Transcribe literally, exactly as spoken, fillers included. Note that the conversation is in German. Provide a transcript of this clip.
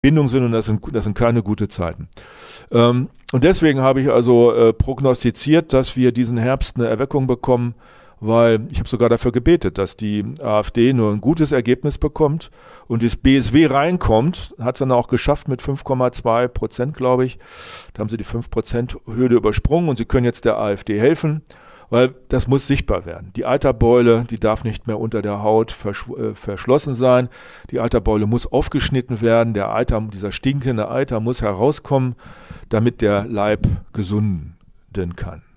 Bindung sind und das sind, das sind keine gute Zeiten. Ähm, und deswegen habe ich also äh, prognostiziert, dass wir diesen Herbst eine Erweckung bekommen, weil ich habe sogar dafür gebetet, dass die AfD nur ein gutes Ergebnis bekommt und das B S W reinkommt, hat es dann auch geschafft mit fünf Komma zwei Prozent, glaube ich. Da haben sie die fünf Prozent Hürde übersprungen und sie können jetzt der AfD helfen, weil das muss sichtbar werden. Die Eiterbeule, die darf nicht mehr unter der Haut versch- äh, verschlossen sein. Die Eiterbeule muss aufgeschnitten werden. Der Eiter, dieser stinkende Eiter muss herauskommen, damit der Leib gesunden kann.